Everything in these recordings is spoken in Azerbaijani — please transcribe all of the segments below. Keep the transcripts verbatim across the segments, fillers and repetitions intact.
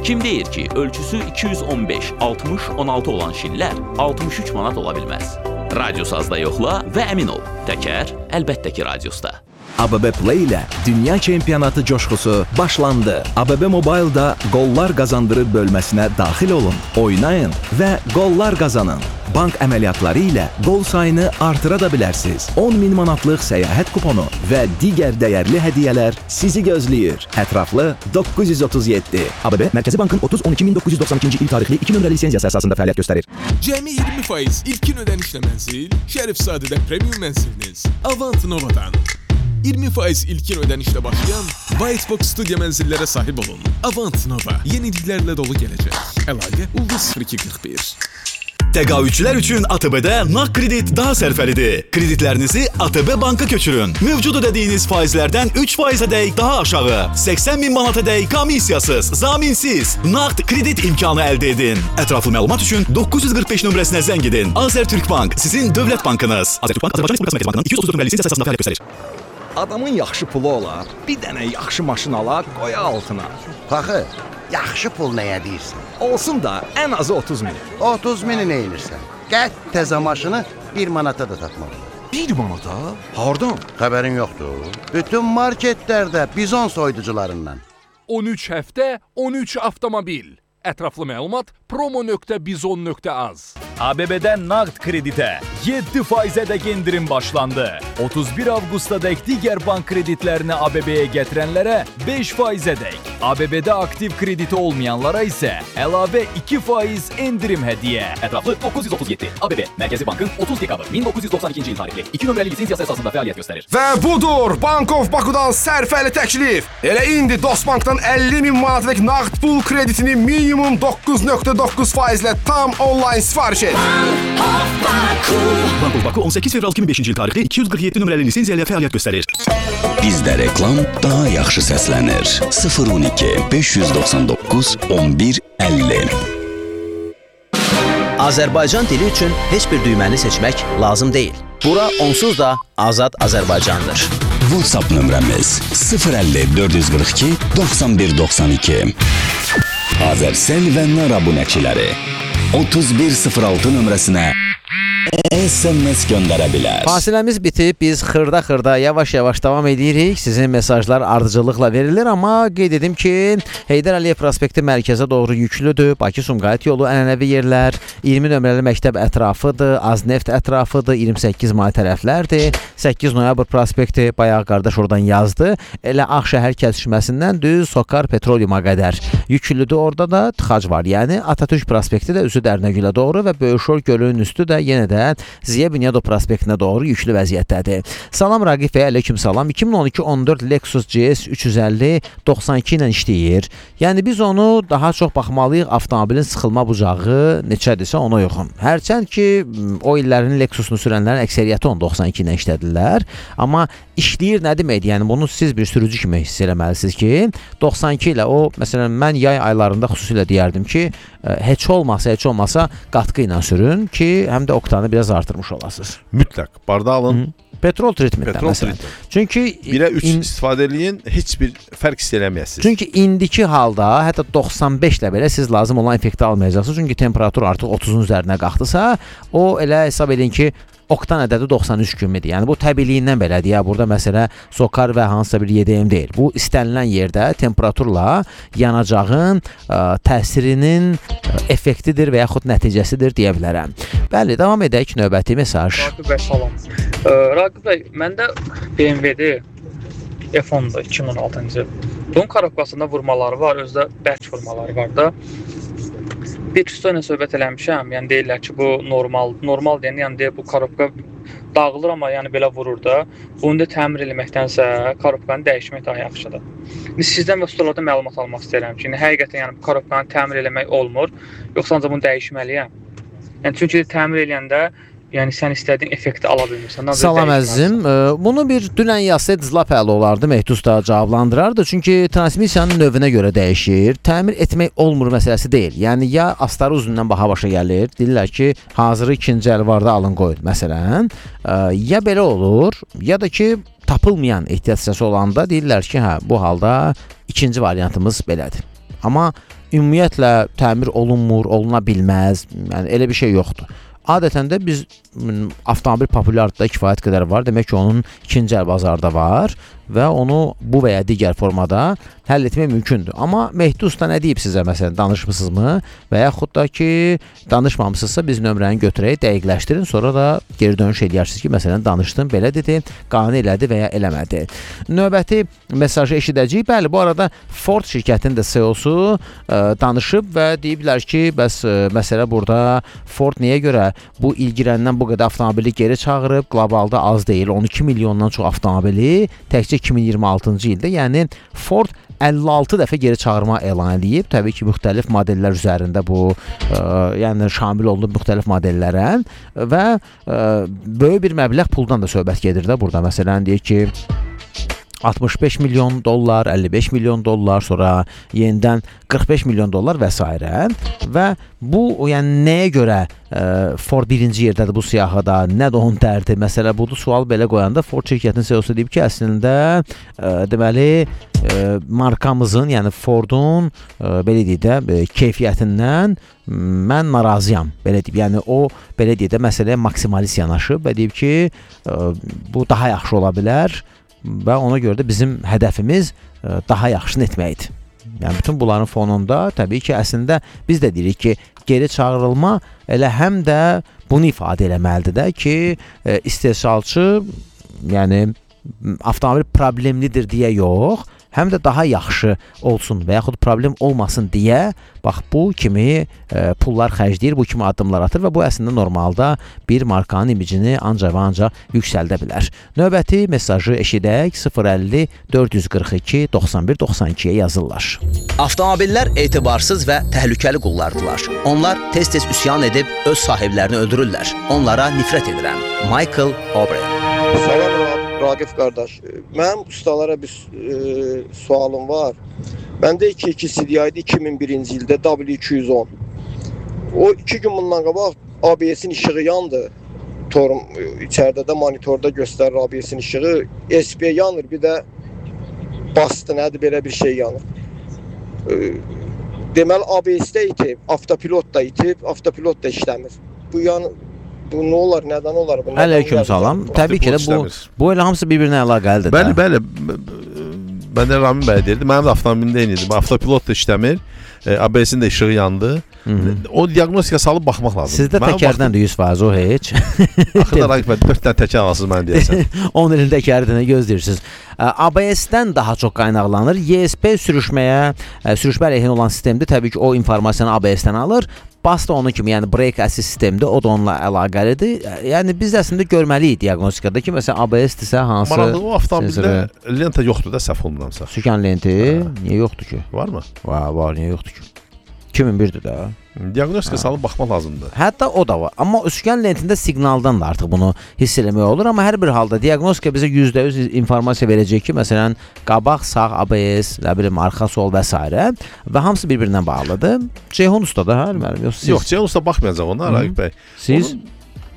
Kim deyir ki, ölçüsü iki yüz on beş altmış on altı olan şinlər altmış üç manat ola bilməz? Radiosazda yoxla və əmin ol, təkər əlbəttə ki, radiosda. A B B Play ilə Dünya Çempionatı coşqusu başlandı. A B B Mobile'da qollar qazandırır bölməsinə daxil olun, oynayın və qollar qazanın. Bank əməliyyatları ilə qol sayını artıra da bilərsiniz. on min manatlıq səyahət kuponu və digər dəyərli hədiyyələr sizi gözləyir. Ətraflı doqquz yüz otuz yeddi. A B B Mərkəzi Bankın otuz on iki min doqquz yüz doxsan ikinci il tarixli iki nömrəli lisenziyası əsasında fəaliyyət göstərir. Cəmi iyirmi faiz ilkin ödənişlə mənzil, Şərifzadədə premium mənziliniz Avant Nova'dan. iyirmi faiz ilkin ödənişlə başlayan Whitebox studiya mənzillərə sahib olun. Avant Nova yeniliklərlə dolu gələcək. Əlaqə ulduz sıfır iki qırx bir. Təqaüdçülər üçün A T B-də nağd kredit daha sərfəlidir. Kreditlərinizi A T B banka köçürün. Mövcud ödədiyiniz faizlərdən üç faizədək daha aşağı, səksən min manatədək komissiyasız, zaminsiz nağd kredit imkanı əldə edin. Ətraflı məlumat üçün doqquz yüz qırx beş nömrəsinə zəng edin. Azərtürkbank sizin dövlət bankınız. Azərtürkbank Azərbaycan Respublikası Mərkəzi Bankının iki yüz otuz dörd nömrəli lisenziyası əsasında fəaliyyət göstərir. Adamın yaxşı pulu olar, bir dənə yaxşı maşın alar, qoya altına. Paxı, yaxşı pul nəyə deyirsən? Olsun da ən azı otuz min. otuz mini nə edirsən? Qət təzə maşını bir manata da tapmalı. Bir manata? Hardan? Xəbərin yoxdur. Bütün marketlərdə bizon soyuducularından. on üç həftə, on üç avtomobil. Ətraflı məlumat promo nöqtə bizon nöqtə az. A B B-dən nağd kreditə yeddi faizədək endirim başlandı. otuz bir avqustadək digər bank kreditlərini A B B-yə gətirənlərə beş faizədək, A B B-də aktiv krediti olmayanlara isə əlavə iki faiz endirim hədiyyə. Ətraflı doqquz yüz otuz yeddi. A B B Mərkəzi Bankın otuz dekabr min doqquz yüz doxsan ikinci il tarixli iki nömrəli lisenziyası əsasında fəaliyyət göstərir. Və budur, Bank of Baku'dan sərfəli təklif. Elə indi Dostbankdan əlli min manatlıq nağd pul kreditini minimum doqquz nöqtə doqquz faizlə tam onlayn sifariş et. Bank of Baku on səkkiz fevral iki min beşinci il tarixli iki yüz qırx yeddi nömrəli lisenziya ilə fəaliyyət göstərir. Bizdə reklam daha yaxşı səslənir. sıfır on iki beş yüz doxsan doqquz on bir əlli. Azərbaycan dili üçün heç bir düyməni seçmək lazım deyil. Bura onsuz da Azad Azərbaycandır. WhatsApp nömrəmiz sıfır əlli dörd yüz qırx iki doxsan bir doxsan iki. Azercell və Nar abunəçiləri otuz bir sıfır altı nömrəsinə S M S göndərə bilər. Fasiləmiz bitib, biz xırda-xırda yavaş-yavaş davam edirik. Sizin mesajlar ardıcıllıqla verilir, amma qeyd edim ki, Heydər Əliyev prospekti mərkəzə doğru yüklüdür. Bakı-Sumqayıt yolu ənənəvi yerlər, iyirmi nömrəli məktəb ətrafıdır, Azneft ətrafıdır, iyirmi səkkiz may tərəflərdir. səkkiz noyabr prospekti, bayaq qardaş oradan yazdı. Elə Ağşəhər kəsişməsindən düz Sokar Petroleuma qədər yüklüdür. Orada da tıxac var. Yəni Atatürk prospekti də üzü Dərnəgülə doğru və Böyükşor gölünün üstü də yenə də Ziya Bünyadov prospektinə doğru yüklü vəziyyətdədir. Salam Raqif bəy, aleyküm salam. iki min on iki on dörd Lexus G S üç yüz əlli doxsan iki ilə işləyir. Yəni biz onu daha çox baxmalıyıq, avtomobilin sıxılma bucağı neçədirsə ona yoxun. Hərçənd ki, o illərin Lexusunu sürənlərin əksəriyyəti on doxsan iki ilə işlədirlər. Amma işləyir nə deməkdir? Yəni bunu siz bir sürücü kimi hiss eləməlisiniz ki, doxsan iki ilə o, məsələn, mən yay aylarında xüsusilə deyərdim ki, heç olmasa, heç olmasa qatqı ilə sürün ki, həm də oktanı biraz artırmış olasınız. Mütləq. Barda alın. Hı-hı. Petrol treatmentdən məsələn. Çünki birə üç in... istifadə eləyin, heç bir fərq hiss eləməyəsiniz. Çünki indiki halda hətta doxsan beş ilə belə siz lazım olan effekti almayacaqsınız. Çünki temperatur artıq otuzun üzərinə qalxdısa, o elə hesab edin ki, oktan ədədi doxsan üç kimidir. Yəni bu təbiiliyindən belədir. Ya burada məsələ Sokar və hansısa bir Y D M deyil. Bu istənilən yerdə temperaturla yanacağın ə, təsirinin ə, effektidir və yaxud nəticəsidir deyə bilərəm. Bəli, davam edək növbəti mesaj. Raqib bəy salam. Raqib bəy, məndə B M W-dir. F on-da iki min on altıncı. Bunun karabkasında vurmaları var, özdə bərk vurmaları var da. Bir üstə ilə söhbət eləmişəm, yəni deyirlər ki, bu normal, normal deyən, yəni deyir, bu karabka dağılır, amma yəni belə vurur da. Bunu da təmir eləməkdənsə, karabkanı dəyişmək daha yaxşıdır. Sizdən və ustalardan məlumat almaq istəyirəm ki, yəni, həqiqətən yəni, bu karabkanı təmir eləmək olmur, yoxsa ancaq bunu dəyişməliyəm. Yəni, çünki təmir eləyəndə, yəni sən istədiyin effekti ala bilmirsən. Salam əzizim. Bunu bir dünən yazsaydı lap əla olardı, Mehdus da cavablandırardı. Çünki transmisiyanın növünə görə dəyişir. Təmir etmək olmur məsələsi deyil. Yəni ya astarı uzundan baha başa gəlir. Deyirlər ki, hazırı ikinci əl vardı, alın qoyun məsələn. Ya belə olur, ya da ki tapılmayan ehtiyac hissəsi olanda deyirlər ki, hə bu halda ikinci variantımız belədir. Amma ümumiyyətlə təmir olunmur, oluna bilməz. Yəni elə bir şey yoxdur. Adətən də biz avtomobil populyarlıqda kifayət qədər var. Demək ki, onun ikinci əl bazarda var və onu bu və ya digər formada həll etmək mümkündür. Amma Mehdi Usta nə deyib sizə, məsələn, danışmısınızmı? Və yaxud da ki, danışmamısınızsa biz nömrəni götürək, dəqiqləşdirin, sonra da geri dönüş eləyərsiniz ki, məsələn, danışdım, belə dedi, qane elədi və ya eləmədi. Növbəti mesajı eşidəcəyik. Bəli, bu arada Ford şirkətinin də C E O-su ə, danışıb və deyiblər ki, bəs ə, məsələ burada Ford niyə görə bu ilgirəndən bu qədər avtomobili geri çağırıb, qlobalda az deyil, on iki milyondan çox avtomobili təkcə iki min iyirmi altıncı ildə, yəni Ford əlli altı dəfə geri çağırma elan edib. Təbii ki, müxtəlif modellər üzərində bu, ə, yəni şamil olunub müxtəlif modellərə və ə, böyük bir məbləğ puldan da söhbət gedir də burada. Məsələn, deyək ki, altmış beş milyon dollar, əlli beş milyon dollar, sonra yenidən qırx beş milyon dollar və s. Və bu, yəni nəyə görə ə, Ford birinci yerdədir bu siyahıda, nə də onun dərdi? Məsələ budur, sual belə qoyanda Ford şirkətinin C E O-su deyib ki, əslində ə, deməli ə, markamızın, yəni Fordun ə, belə deyək də keyfiyyətindən mən narazıyam, belə deyib. Yəni o belə deyək də məsələyə maksimalist yanaşıb və deyib ki, ə, bu daha yaxşı ola bilər və ona görə də bizim hədəfimiz ə, daha yaxşını etməkdir. Yəni bütün bunların fonunda təbii ki, əslində biz də deyirik ki, geri çağırılma elə həm də bunu ifadə eləməlidir də ki, ə, istehsalçı, yəni avtomobil problemlidir deyə yox, həm də daha yaxşı olsun və yaxud problem olmasın deyə bax bu kimi e, pullar xərcləyir, bu kimi addımlar atır və bu əslində normalda bir markanın imicini ancaq və ancaq yüksəldə bilər. Növbəti mesajı eşidək. sıfır əlli dörd yüz qırx iki doxsan bir doxsan ikiyə yazırlar. Avtomobillər etibarsız və təhlükəli qullardılar. Onlar tez-tez üsyan edib öz sahiblərini öldürürlər. Onlara nifrət edirəm. Michael O'Brien. Salam Raqif qardaş. Mənim ustalara bir e, sualım var. Məndə iki iki C D I-di iki min birinci ildə W iki yüz on. O iki gün bundan qabaq A B S-in işığı yandı. Torum içəridə də monitorda göstərir A B S-in işığı. S P yanır, bir də bastı, nədir belə bir şey yanır. E, deməli A B S-də itib, avtopilot da itib, avtopilot da işləmir. Bu yəni bu nə olar, nədən olar? Aleyküm salam. Təbii ki də bu, bu elə hamısı bir-birinə əlaqəlidir. Bəli, bəli. Mən də Ramin bəy deyirdi. Mənim də avtomobilimdə eyni idi. Avtopilot da işləmir. A B S-in də işığı yandı. Hı -hı. O diaqnostika salıb baxmaq lazım. Sizdə təkərdən də yüz faiz o heç. Axı da Raqif bəy dörd dənə təkər alasınız mən deyəsən. on ilin təkərindən gözləyirsiniz. A B S-dən daha çox qaynaqlanır. Y S P sürüşməyə, sürüşmə əleyhinə olan sistemdə təbii ki o informasiyanı A B S-dən alır. Bas da onun kimi, yəni brake assist sistemdə o da onunla əlaqəlidir. Yəni biz əslində görməliyik diaqnostikada ki, məsələn A B S-dirsə hansı... Maraqlı, o avtomobildə lenta yoxdur da, səhv olmuramsa. Sükan lenti niyə yoxdur ki? Varmı? Var, var, niyə yoxdur ki? iki min birdir də. Diaqnostika salıb baxmaq lazımdır. Hətta o da var. Amma sükan lentində siqnaldan da artıq bunu hiss eləmək olur. Amma hər bir halda diaqnostika bizə yüzdə yüz informasiya verəcək ki, məsələn, qabaq, sağ, A B S, nə bilim, arxa, sol və s. və hamısı bir-birindən bağlıdır. Ceyhun Usta da, hə? Yox, siz... Yox, Ceyhun Usta baxmayacaq ona, Raqif bəy. Siz? Onun,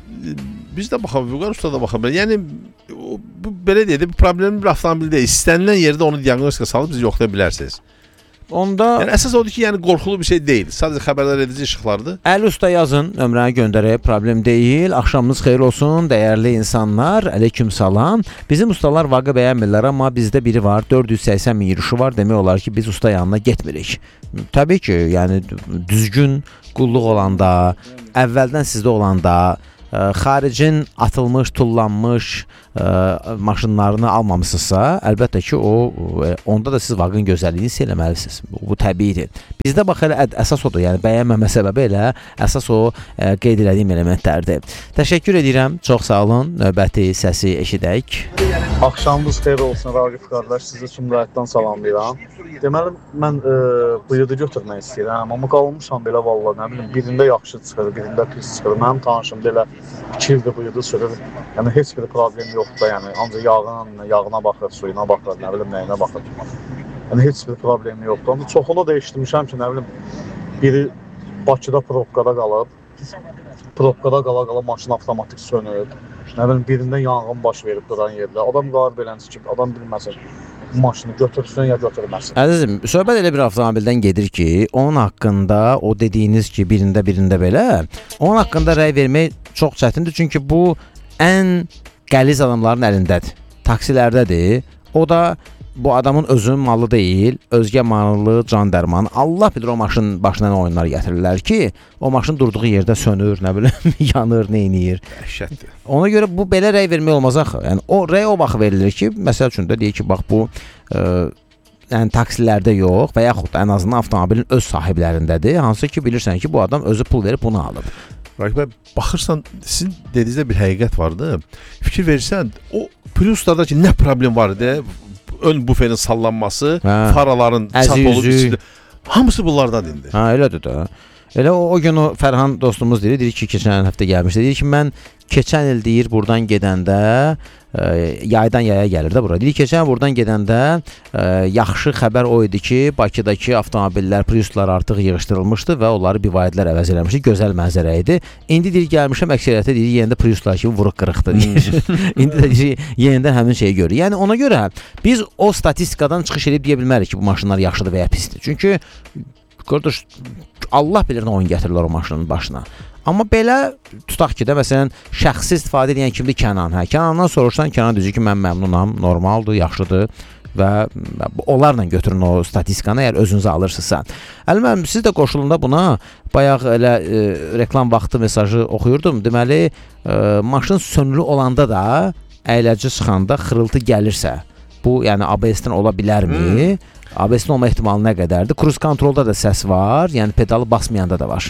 biz də baxa, Vüqar Usta da baxa. Yəni, bu, belə deyək, bu problemli bir avtomobil deyil. İstənilən yerdə onu diaqnostika salıb bizi yoxlaya bilərsiniz. Onda yəni əsas odur ki, yəni qorxulu bir şey deyil. Sadəcə xəbərdar edici işıqlardır. Əli Usta yazın, nömrəni göndərək, problem deyil. Axşamınız xeyir olsun, dəyərli insanlar. Aleyküm salam. Bizim ustalar vaqa bəyənmirlər, amma bizdə biri var, dörd yüz səksən min yürüşü var. Demək olar ki, biz usta yanına getmirik. Təbii ki, yəni düzgün qulluq olanda, əvvəldən sizdə olanda, ə, xaricin atılmış, tullanmış ə, maşınlarını almamısınızsa, əlbəttə ki, o onda da siz vaqın gözəlliyini hiss eləməlisiniz. Bu, bu təbiidir. Bizdə bax elə əsas odur, yəni bəyənməmə səbəbi elə əsas o ə, qeyd etdiyim elementlərdir. Təşəkkür edirəm. Çox sağ olun. Növbəti səsi eşidək. Axşamınız xeyir olsun Raqif qardaş. Sizi Sumqayıtdan salamlayıram. Deməli mən e, bıyıdı götürmək istəyirəm, amma qalmışam belə vallahi, nə bilim, birində yaxşı çıxır, birində pis çıxır. Mənim tanışım belə iki ildir bıyıdı sürür. Yəni heç bir problem yoxdur da, yəni ancaq yağına, yağına baxır, suyuna baxır, nə bilim, nəyinə baxır. Yəni heç bir problemi yoxdur. Amma çoxunu da eşitmişəm ki, nə bilim, biri Bakıda probkada qalıb, probkada qala-qala maşın avtomatik sönüb. Nə bilim, birində yanğın baş verib duran yerdə. Adam qalır belənci ki, adam bilməsin. maşını götürsün ya götürməsin. Əzizim, söhbət elə bir avtomobildən gedir ki, onun haqqında o dediyiniz ki, birində birində belə, onun haqqında rəy vermək çox çətindir. Çünki bu ən qəliz adamların əlindədir. Taksilərdədir. O da bu adamın özünün malı deyil, özgə malı, can dərmanı. Allah bilir o maşının başına nə oyunlar gətirirlər ki, o maşın durduğu yerdə sönür, nə bilim, yanır, neyniyir. Dəhşətdir. Ona görə bu belə rəy vermək olmaz axı. Yəni o rəy o vaxt verilir ki, məsəl üçün də deyir ki, bax bu ə, yəni taksilərdə yox və yaxud da ən azından avtomobilin öz sahiblərindədir. Hansı ki bilirsən ki, bu adam özü pul verib bunu alıb. Rakib bəy, baxırsan, sizin dediyinizdə bir həqiqət vardı. Fikir verirsən, o Prius'larda ki, nə problem var idi? Ön buferin sallanması, hə, faraların çap olub içində. Hamısı bunlardan indi. Hə, elədir də. Elə o, o gün o Fərhan dostumuz deyir, deyir ki, keçən həftə gəlmişdi. Deyir ki, mən keçən il deyir buradan gedəndə ə, yaydan yaya gəlir də bura. Deyir keçən buradan gedəndə ə, yaxşı xəbər o idi ki, Bakıdakı avtomobillər, Priuslar artıq yığışdırılmışdı və onları bivayədlər əvəz eləmişdi. Gözəl mənzərə idi. İndi deyir gəlmişəm əksəriyyətə deyir yenə də Priuslar kimi vuruq qırıqdır deyir. İndi də deyir yenidən həmin şeyi görür. Yəni ona görə biz o statistikadan çıxış edib deyə bilmərik ki, bu maşınlar yaxşıdır və ya pisdir. Çünki qardaş Allah bilir nə oyun gətirirlər o maşının başına. Amma belə tutaq ki də məsələn şəxsi istifadə edən kimdir? Kənan. Hə, Kənandan soruşsan, Kənan deyir ki, mən məmnunam, normaldır, yaxşıdır və onlarla götürün o statistikanı əgər özünüzə alırsınızsa. Əlbəttə siz də qoşulunda buna bayaq elə e, reklam vaxtı mesajı oxuyurdum. Deməli, e, maşın sönülü olanda da əyləci çıxanda xırıltı gəlirsə, bu yəni A B S-dən ola bilərmi? Hmm. A B S-nin olma ehtimalı nə qədərdir? Cruise kontrolda da səs var, yəni pedalı basmayanda da var.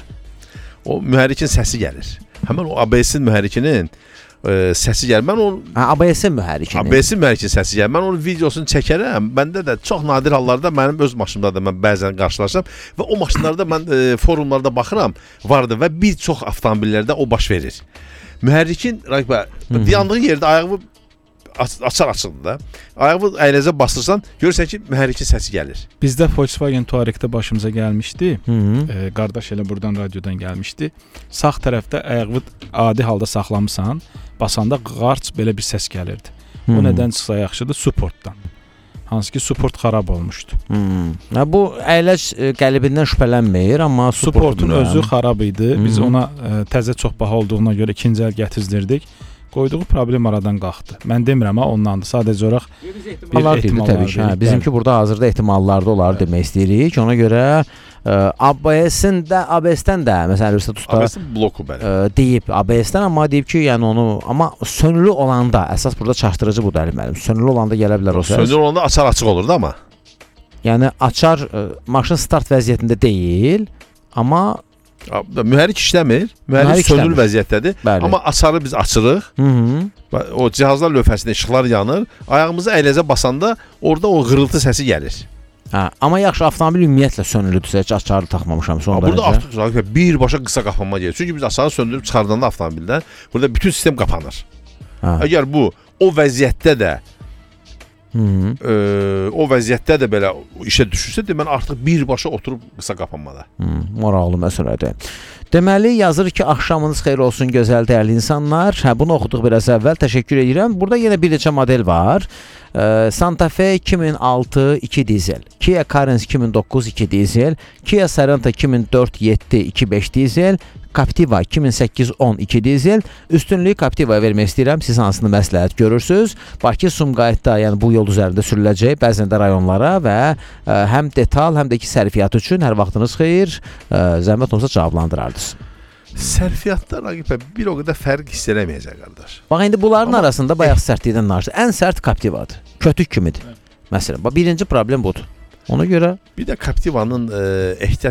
O mühərrikin səsi gəlir. Həmin o A B S-in mühərrikinin e, səsi gəlir. Mən onun hə, A B S-in mühərrikinin. A B S-in mühərrikinin səsi gəlir. Mən onun videosunu çəkərəm. Məndə də çox nadir hallarda mənim öz maşınımda da mən bəzən qarşılaşıram və o maşınlarda mən e, forumlarda baxıram, vardı və bir çox avtomobillərdə o baş verir. Mühərrikin rəqbə dayandığı yerdə ayağımı açar açıldı da. Ayağı əyləcə basırsan, görürsən ki, mühərrikin səsi gəlir. Bizdə Volkswagen Touareg-də başımıza gəlmişdi. E, qardaş elə buradan radiodan gəlmişdi. Sağ tərəfdə ayağı adi halda saxlamısan, basanda qarç belə bir səs gəlirdi. Hı -hı. O nədən çıxsa yaxşıdır? Supportdan. Hansı ki, support xarab olmuşdu. Hmm. Bu əyləc e, qəlibindən şübhələnmir, amma supportun özü xarab idi. Biz Hı -hı. ona e, təzə çox baha olduğuna görə ikinci əl gətizdirdik. Qoyduğu problem aradan qalxdı. Mən demirəm ha, ondandır. Sadəcə olaraq bir ehtimal təbii ki. Hə, bizimki burada hazırda ehtimallarda olar hə. demək istəyirik. Ona görə ə, A B S-in də A B S-dən də məsələn üstə tutar. A B S-in bloku belə. Ə, deyib A B S-dən amma deyib ki, yəni onu amma sönülü olanda əsas burada çaşdırıcı budur əlim. Sönülü olanda gələ bilər o səs. Sönülü olanda açar açıq olurdu amma. Yəni açar ə, maşın start vəziyyətində deyil, amma mühərrik işləmir. Mühərrik sönül vəziyyətdədir. Bəli. Amma açarı biz açırıq. Hı -hı. O cihazlar lövhəsində işıqlar yanır. Ayağımızı əyləcə basanda orada o qırıltı səsi gəlir. Hə, amma yaxşı avtomobil ümumiyyətlə sönülüdürsə, heç açarı taxmamışam son dərəcə. Burada avtomobil birbaşa qısa qapanma gəlir. Çünki biz açarı söndürüb çıxardanda avtomobildən burada bütün sistem qapanır. Hə. Əgər bu o vəziyyətdə də Hı -hı. E, o vəziyyətdə də belə işə düşürsə, deməli artıq birbaşa oturub qısa qapanmada. Hı, maraqlı məsələdir. Deməli yazır ki, axşamınız xeyir olsun gözəl dəyərli insanlar. Hə, bunu oxuduq biraz əvvəl. Təşəkkür edirəm. Burada yenə bir neçə model var. E, Santa Fe iki min altı iki dizel, Kia Carens iki min doqquz iki dizel, Kia Sorento iki min dörd yeddi iki beş dizel, Captiva iki min səkkiz on iki dizel. Üstünlüyü Captiva'ya vermək istəyirəm. Siz hansını məsləhət görürsünüz? Bakı-Sumqayıtda, yəni bu yol üzərində sürüləcək, bəzən də rayonlara və ə, həm detal, həm də ki sərfiyyat üçün hər vaxtınız xeyir. Ə, zəhmət olsa cavablandırardınız. Sərfiyyatda rəqibə bir o qədər fərq hiss eləməyəcək qardaş. Bax indi bunların Amma arasında bayaq sərtlikdən danışdı. Ən sərt Captiva'dır. Kötük kimidir. Məsələn, bax birinci problem budur. Ona görə bir də Captiva'nın e, ehtiyat